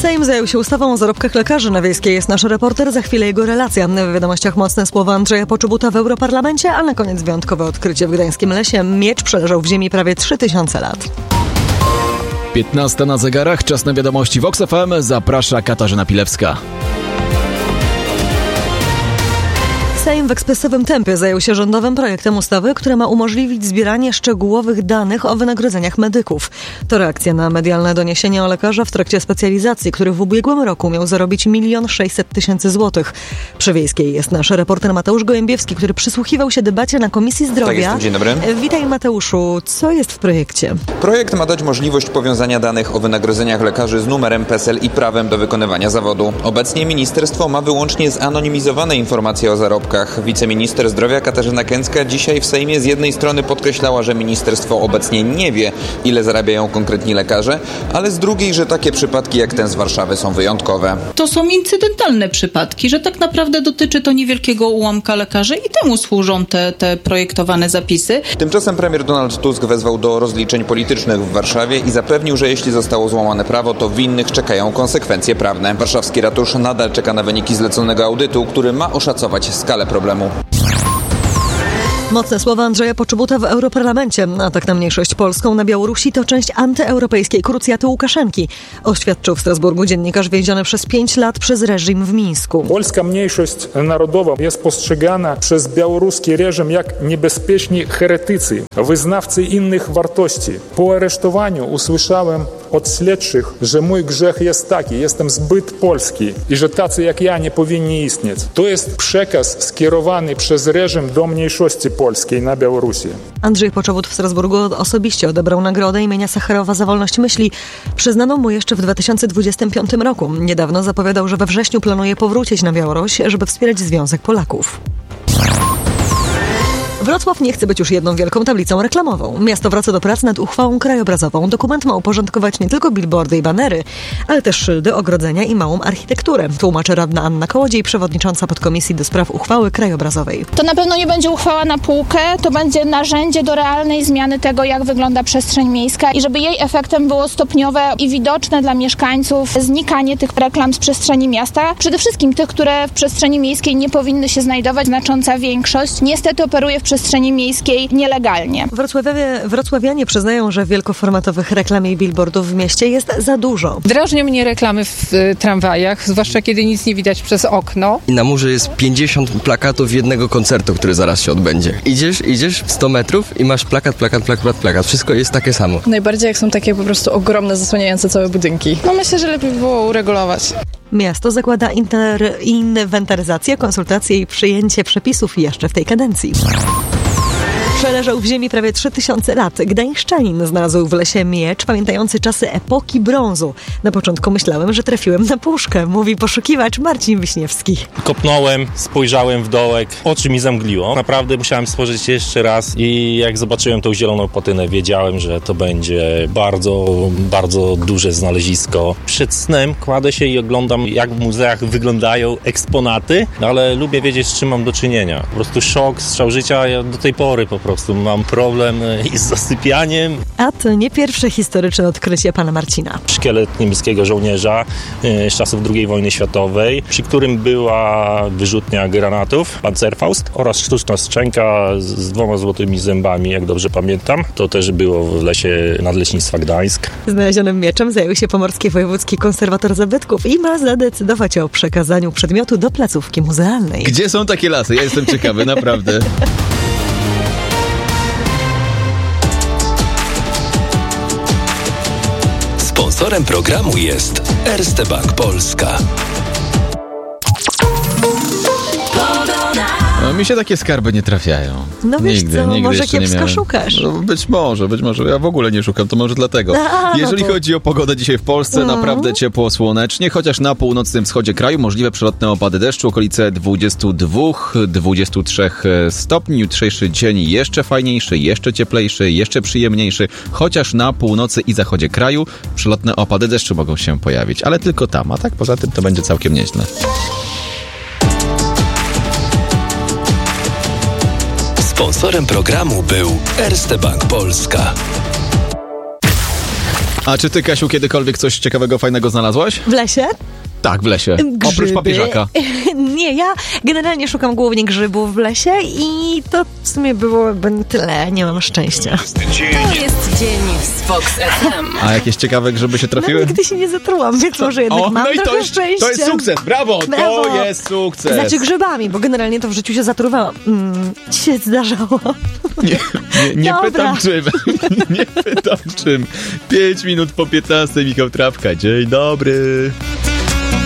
Sejm zajął się ustawą o zarobkach lekarzy. Na Wiejskiej jest nasz reporter, za chwilę jego relacja. W wiadomościach mocne słowa Andrzeja Poczobuta w Europarlamencie, a na koniec wyjątkowe odkrycie w gdańskim lesie. Miecz przeleżał w ziemi prawie 3000 lat. 15 na zegarach, czas na wiadomości Vox FM. Zaprasza Katarzyna Pilewska. Sejm w ekspresowym tempie zajął się rządowym projektem ustawy, który ma umożliwić zbieranie szczegółowych danych o wynagrodzeniach medyków. To reakcja na medialne doniesienia o lekarza w trakcie specjalizacji, który w ubiegłym roku miał zarobić 1 600 000 złotych. Przy Wiejskiej jest nasz reporter Mateusz Gołębiewski, który przysłuchiwał się debacie na Komisji Zdrowia. Tak, jestem. Dzień dobry. Witaj, Mateuszu. Co jest w projekcie? Projekt ma dać możliwość powiązania danych o wynagrodzeniach lekarzy z numerem PESEL i prawem do wykonywania zawodu. Obecnie ministerstwo ma wyłącznie zanonimizowane informacje o zarobkach. Wiceminister zdrowia Katarzyna Kęcka dzisiaj w Sejmie z jednej strony podkreślała, że ministerstwo obecnie nie wie, ile zarabiają konkretni lekarze, ale z drugiej, że takie przypadki jak ten z Warszawy są wyjątkowe. To są incydentalne przypadki, że tak naprawdę dotyczy to niewielkiego ułamka lekarzy i temu służą te projektowane zapisy. Tymczasem premier Donald Tusk wezwał do rozliczeń politycznych w Warszawie i zapewnił, że jeśli zostało złamane prawo, to winnych czekają konsekwencje prawne. Warszawski ratusz nadal czeka na wyniki zleconego audytu, który ma oszacować skalę problemu. Mocne słowa Andrzeja Poczobuta w Europarlamencie. Atak na mniejszość polską na Białorusi to część antyeuropejskiej krucjaty Łukaszenki. Oświadczył w Strasburgu dziennikarz więziony przez 5 lat przez reżim w Mińsku. Polska mniejszość narodowa jest postrzegana przez białoruski reżim jak niebezpieczni heretycy, wyznawcy innych wartości. Po aresztowaniu usłyszałem od śledczych, że mój grzech jest taki, jestem zbyt polski i że tacy jak ja nie powinni istnieć. To jest przekaz skierowany przez reżim do mniejszości polskiej na Białorusi. Andrzej Poczobut w Strasburgu osobiście odebrał nagrodę imienia Sacharowa za wolność myśli, przyznaną mu jeszcze w 2025 roku. Niedawno zapowiadał, że we wrześniu planuje powrócić na Białoruś, żeby wspierać Związek Polaków. Wrocław nie chce być już jedną wielką tablicą reklamową. Miasto wraca do prac nad uchwałą krajobrazową. Dokument ma uporządkować nie tylko billboardy i banery, ale też szyldy, ogrodzenia i małą architekturę. Tłumaczy radna Anna Kołodziej, przewodnicząca podkomisji do spraw uchwały krajobrazowej. To na pewno nie będzie uchwała na półkę, to będzie narzędzie do realnej zmiany tego, jak wygląda przestrzeń miejska i żeby jej efektem było stopniowe i widoczne dla mieszkańców znikanie tych reklam z przestrzeni miasta. Przede wszystkim tych, które w przestrzeni miejskiej nie powinny się znajdować. Znacząca większość niestety operuje w przestrzeni miejskiej nielegalnie. Wrocławianie przyznają, że wielkoformatowych reklam i billboardów w mieście jest za dużo. Drażnią mnie reklamy w tramwajach, zwłaszcza kiedy nic nie widać przez okno. I na murze jest 50 plakatów jednego koncertu, który zaraz się odbędzie. Idziesz 100 metrów i masz plakat. Wszystko jest takie samo. Najbardziej jak są takie po prostu ogromne, zasłaniające całe budynki. Myślę, że lepiej było uregulować. Miasto zakłada inwentaryzację, konsultacje i przyjęcie przepisów jeszcze w tej kadencji. Przeleżał w ziemi prawie 3000 lat. Gdańszczanin znalazł w lesie miecz pamiętający czasy epoki brązu. Na początku myślałem, że trafiłem na puszkę, mówi poszukiwacz Marcin Wiśniewski. Kopnąłem, spojrzałem w dołek, oczy mi zamgliło. Naprawdę musiałem spojrzeć jeszcze raz i jak zobaczyłem tą zieloną patynę, wiedziałem, że to będzie bardzo, bardzo duże znalezisko. Przed snem kładę się i oglądam, jak w muzeach wyglądają eksponaty, ale lubię wiedzieć, z czym mam do czynienia. Po prostu szok, strzał życia. Ja do tej pory po prostu mam problem z zasypianiem. A to nie pierwsze historyczne odkrycie pana Marcina. Szkielet niemieckiego żołnierza z czasów II wojny światowej, przy którym była wyrzutnia granatów, Panzerfaust oraz sztuczna szczęka z 2 złotymi zębami, jak dobrze pamiętam. To też było w lesie Nadleśnictwa Gdańsk. Znalezionym mieczem zajął się Pomorski Wojewódzki Konserwator Zabytków i ma zadecydować o przekazaniu przedmiotu do placówki muzealnej. Gdzie są takie lasy? Ja jestem ciekawy, naprawdę. Sponsorem programu jest Erste Bank Polska. Mi się takie skarby nie trafiają. No wiesz nigdy, co, nigdy może jeszcze kiepsko nie miałem. Szukasz. No, być może. Ja w ogóle nie szukam, to może dlatego. Jeżeli chodzi o pogodę dzisiaj w Polsce, naprawdę ciepło, słonecznie, chociaż na północnym wschodzie kraju możliwe przelotne opady deszczu, okolice 22-23 stopni. Jutrzejszy dzień jeszcze fajniejszy, jeszcze cieplejszy, jeszcze przyjemniejszy, chociaż na północy i zachodzie kraju przelotne opady deszczu mogą się pojawić, ale tylko tam, a tak poza tym to będzie całkiem nieźle. Sponsorem programu był Erste Bank Polska. A czy ty, Kasiu, kiedykolwiek coś ciekawego, fajnego znalazłaś? W lesie? Tak, w lesie. Grzyby. Oprócz papieżaka. Nie, ja generalnie szukam głównie grzybów w lesie i to w sumie byłoby tyle. Nie mam szczęścia. To jest dzień z Fox FM. A jakieś ciekawe grzyby się trafiły? Nigdy się nie zatrułam, więc może jednak mam trochę szczęścia. To jest sukces, brawo! To jest sukces! Znaczy grzybami, bo generalnie to w życiu się zatruwałam. Się zdarzało. Nie pytam czym. Nie pytam czym. 5 minut po 15, Michał Trawka. Dzień dobry.